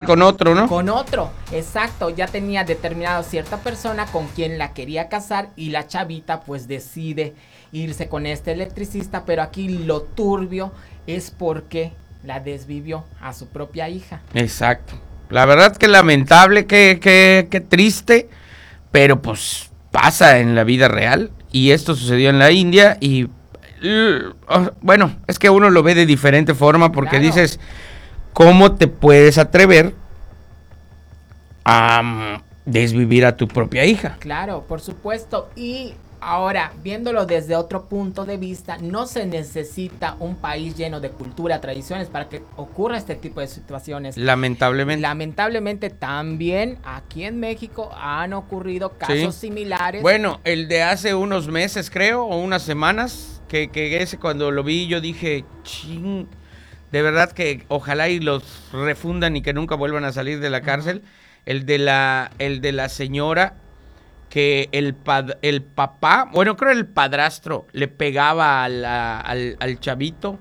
con otro, ¿no? Con otro, exacto, ya tenía determinado cierta persona con quien la quería casar y la chavita pues decide irse con este electricista, pero aquí lo turbio es porque la desvivió a su propia hija. Exacto. La verdad que lamentable, que triste, pero pues pasa en la vida real y esto sucedió en la India y bueno, es que uno lo ve de diferente forma porque Claro. dices, ¿cómo te puedes atrever a desvivir a tu propia hija? Claro, por supuesto. Y ahora, viéndolo desde otro punto de vista, no se necesita un país lleno de cultura, tradiciones para que ocurra este tipo de situaciones. Lamentablemente. Lamentablemente también aquí en México han ocurrido casos similares. Bueno, el de hace unos meses creo, o unas semanas, que ese cuando lo vi yo dije, ching, de verdad que ojalá y los refundan y que nunca vuelvan a salir de la cárcel. El de la señora que el papá, bueno, creo el padrastro le pegaba al chavito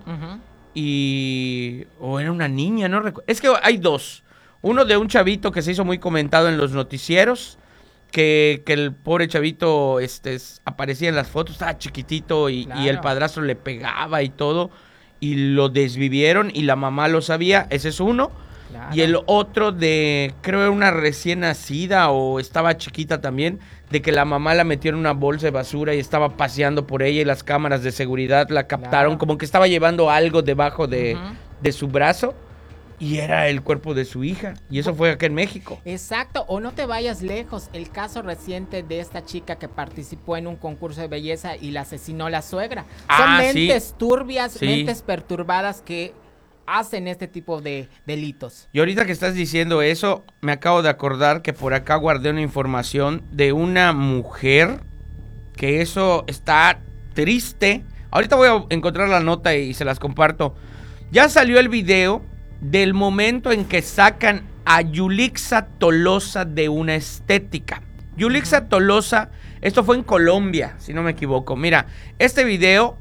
o era una niña, no recuerdo. Es que hay dos. Uno de un chavito que se hizo muy comentado en los noticieros, que el pobre chavito aparecía en las fotos, estaba chiquitito y el padrastro le pegaba y todo, y lo desvivieron y la mamá lo sabía, ese es uno. Claro. Y el otro creo era una recién nacida o estaba chiquita también, de que la mamá la metió en una bolsa de basura y estaba paseando por ella y las cámaras de seguridad la captaron, como que estaba llevando algo debajo de su brazo y era el cuerpo de su hija. Y eso fue acá en México. Exacto, o no te vayas lejos, el caso reciente de esta chica que participó en un concurso de belleza y la asesinó la suegra. Son mentes turbias, mentes perturbadas que hacen este tipo de delitos. Y ahorita que estás diciendo eso, me acabo de acordar que por acá guardé una información de una mujer, que eso está triste. Ahorita voy a encontrar la nota y se las comparto. Ya salió el video del momento en que sacan a Yulixa Tolosa de una estética. Yulixa Tolosa, esto fue en Colombia, si no me equivoco. Mira, este video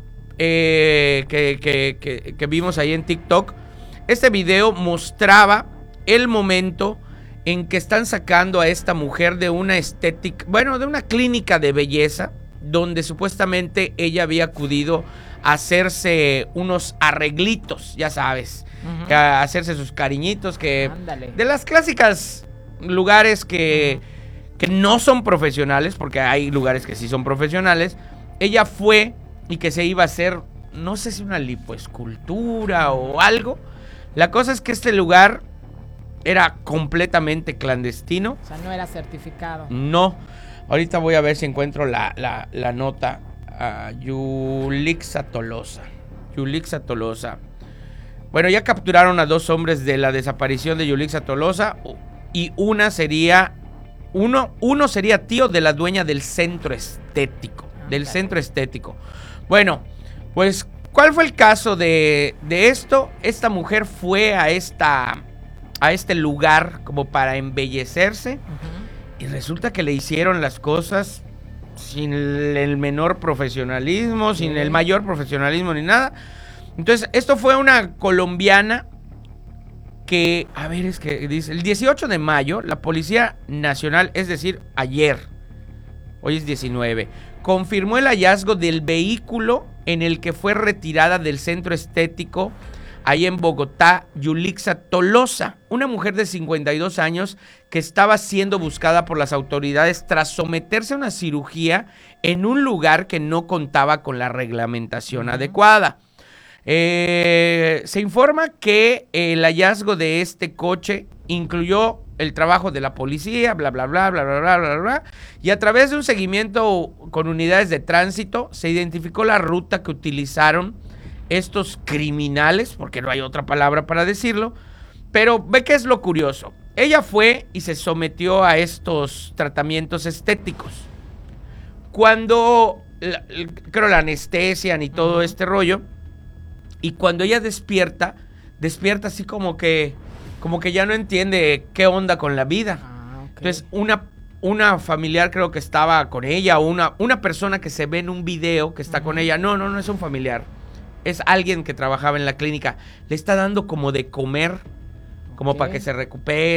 que vimos ahí en TikTok, este video mostraba el momento en que están sacando a esta mujer de una estética, bueno, de una clínica de belleza, donde supuestamente ella había acudido a hacerse unos arreglitos, ya sabes, a hacerse sus cariñitos, de las clásicas lugares que no son profesionales, porque hay lugares que sí son profesionales. Ella fue y que se iba a hacer, no sé si una lipoescultura o algo. La cosa es que este lugar era completamente clandestino. O sea, no era certificado. No. Ahorita voy a ver si encuentro la nota. Yulixa Tolosa. Yulixa Tolosa. Bueno, ya capturaron a 2 hombres de la desaparición de Yulixa Tolosa. Y uno sería tío de la dueña del centro estético. Bueno, pues, ¿cuál fue el caso de esto? Esta mujer fue a este lugar como para embellecerse y resulta que le hicieron las cosas sin el menor profesionalismo, sin el mayor profesionalismo ni nada. Entonces, esto fue una colombiana que, a ver, es que dice, el 18 de mayo, la Policía Nacional, es decir, ayer, hoy es 19, confirmó el hallazgo del vehículo en el que fue retirada del centro estético ahí en Bogotá, Yulixa Tolosa, una mujer de 52 años que estaba siendo buscada por las autoridades tras someterse a una cirugía en un lugar que no contaba con la reglamentación adecuada. Se informa que el hallazgo de este coche incluyó el trabajo de la policía, bla, bla, bla, bla, bla, bla, bla, bla, y a través de un seguimiento con unidades de tránsito se identificó la ruta que utilizaron estos criminales, porque no hay otra palabra para decirlo, pero ve que es lo curioso. Ella fue y se sometió a estos tratamientos estéticos. Cuando, creo, la anestesian y todo este rollo, y cuando ella despierta así como que ya no entiende qué onda con la vida. Entonces, una familiar creo que estaba con ella, o una persona que se ve en un video que está con ella, no es un familiar, es alguien que trabajaba en la clínica, le está dando como de comer, como para que se recupere.